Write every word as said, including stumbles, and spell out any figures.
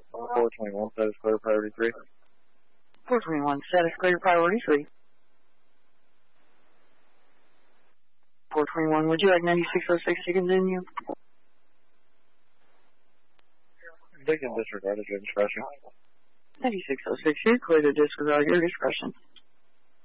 four twenty-one, status clear, priority three. four twenty-one, status clear, priority three. four twenty-one, would you like ninety-six oh six to continue? They can disregard at your discretion. ninety-six oh six, you're clear to disregard your discretion.